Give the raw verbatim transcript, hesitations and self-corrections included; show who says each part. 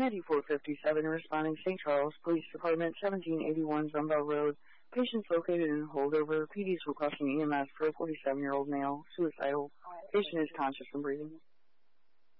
Speaker 1: ninety-four fifty-seven, responding Saint Charles Police Department, seventeen eighty-one Zumbel Road. Patients located in holdover. P Ds requesting E M S for a forty-seven-year-old male, suicidal. Patient is conscious and breathing.